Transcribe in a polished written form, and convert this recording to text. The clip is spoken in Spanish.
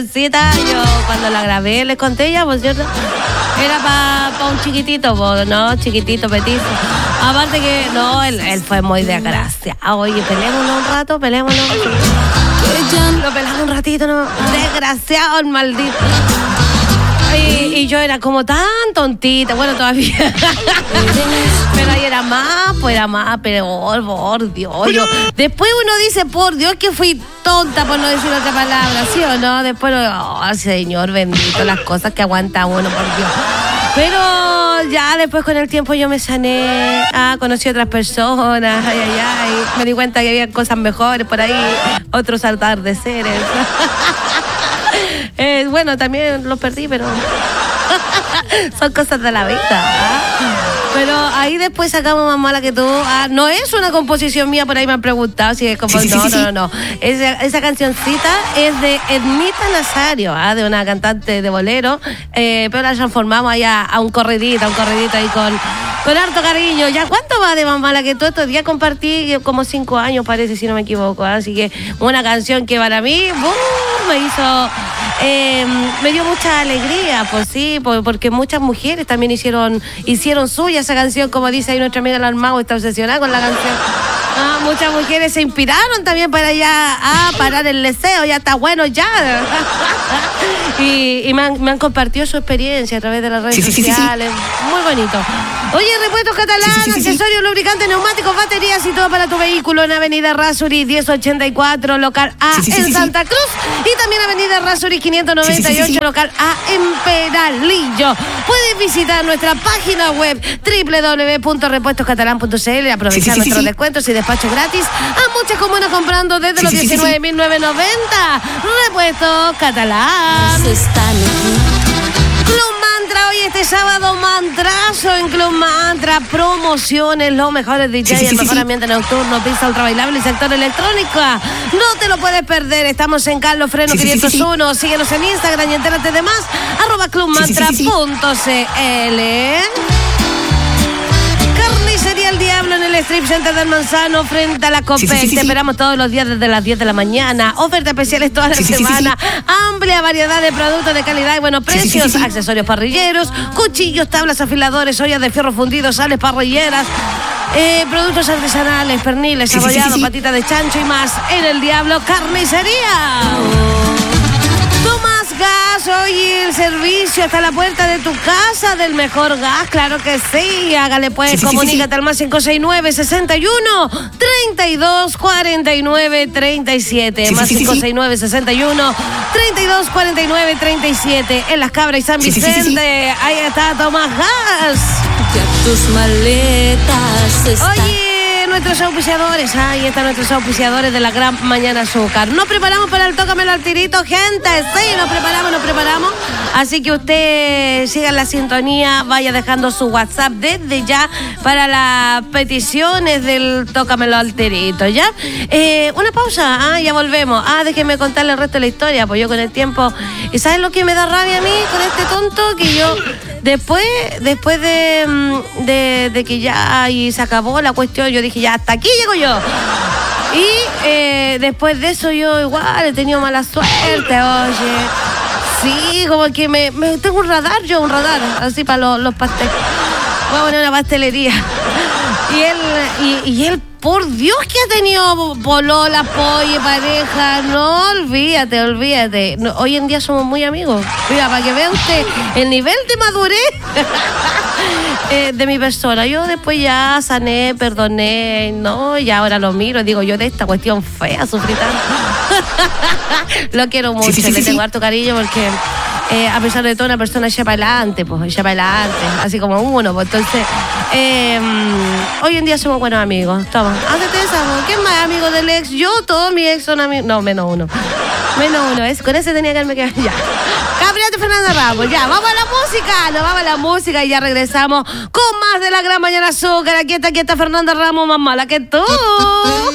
Cita, yo cuando la grabé les conté ya, pues cierto, era para un chiquitito, pues, no, chiquitito, petizo. Aparte que, no, él fue muy desgraciado. Oye, pelémonos un rato, pelémonos. Lo pelamos un ratito, no, desgraciado el maldito. Y yo era como tan tontita, bueno, todavía. Pero ahí era más, peor, por Dios. Después uno dice, por Dios, que fui tonta, por no decir otra palabra, ¿sí o no? Después, oh, Señor bendito, las cosas que aguanta uno, por Dios. Pero ya después con el tiempo yo me sané, conocí a otras personas, me di cuenta que había cosas mejores por ahí, otros atardeceres. Bueno, también los perdí, pero son cosas de la vida. Pero ahí después sacamos Más Mala que Tú. No es una composición mía, por ahí me han preguntado si es como... No. Esa cancioncita es de Ednita Nazario, de una cantante de bolero, pero la transformamos allá a un corridito ahí con harto cariño. ¿Ya cuánto va de Más Mala que Tú? Estos días compartí como 5 años, parece, si no me equivoco. Así que una canción que para mí me hizo... me dio mucha alegría, pues sí, porque muchas mujeres también hicieron suya esa canción, como dice ahí nuestra amiga la Armagos, está obsesionada con la canción. Muchas mujeres se inspiraron también para ya parar el deseo, ya está bueno ya. y me han compartido su experiencia a través de las redes sociales. Muy bonito. Oye, Repuestos Catalán, accesorios, lubricantes, neumáticos, baterías y todo para tu vehículo en Avenida Errázuriz 1084, local A en Santa Cruz, y también Avenida Errázuriz 598, local A en Peralillo. Puedes visitar nuestra página web www.repuestoscatalan.cl, aprovechar nuestros descuentos y despacho gratis a muchas comunas comprando desde los 19.990. Repuestos Catalán. Club Mantra, hoy este sábado, mantrazo en Club Mantra, promociones, los mejores DJs, el mejor ambiente nocturno, pista ultra bailable y sector electrónica. No te lo puedes perder, estamos en Carlos Freno 501, síguenos en Instagram y entérate de más, @clubmantra.cl. Carnicería El Diablo en el Strip Center del Manzano frente a la Copec. Te esperamos todos los días desde las 10 de la mañana. Ofertas especiales toda la semana. Amplia variedad de productos de calidad y buenos precios. Accesorios parrilleros, cuchillos, tablas, afiladores, ollas de fierro fundido, sales parrilleras. Productos artesanales, perniles, abollados, patitas de chancho y más en El Diablo Carnicería. Tomás Gas, hoy el servicio hasta la puerta de tu casa del mejor gas, claro que sí, hágale pues, comunícate al más 569-61-32-49-37, más 569-61-32-49-37, en Las Cabras y San Vicente, ahí está Tomás Gas. Ya tus maletas están... Oye, nuestros auspiciadores, ahí están nuestros auspiciadores de la Gran Mañana Azúcar. Nos preparamos para el Tócamelo al Tirito, gente, sí, nos preparamos. Así que usted siga en la sintonía, vaya dejando su WhatsApp desde ya para las peticiones del Tócamelo al Tirito, ¿ya? Una pausa, ya volvemos. Déjenme contarle el resto de la historia, pues yo con el tiempo... ¿Y sabes lo que me da rabia a mí con este tonto? Que yo... Después de que ya y se acabó la cuestión, yo dije, ya hasta aquí llego yo. Y después de eso yo igual he tenido mala suerte, oye. Sí, como que me tengo un radar, así para los pasteles. Voy a poner una pastelería. Y él, por Dios, que ha tenido polola, pollo, pareja. No, olvídate. No, hoy en día somos muy amigos. Mira, para que vea usted el nivel de madurez de mi persona. Yo después ya sané, perdoné, ¿no? Y ahora lo miro y digo, yo de esta cuestión fea sufrí tanto. Lo quiero mucho, le tengo harto cariño porque... a pesar de todo, una persona echa para adelante, así como uno, pues entonces, hoy en día somos buenos amigos. Toma, hazte esa, ¿quién más es amigo del ex? Yo, todos mis ex son amigos, no, menos uno, con ese tenía que haberme quedado, ya. Capriate Fernanda Ramos, ya, nos vamos a la música y ya regresamos con más de la Gran Mañana Azúcar. Aquí está Fernanda Ramos, Más Mala que Tú.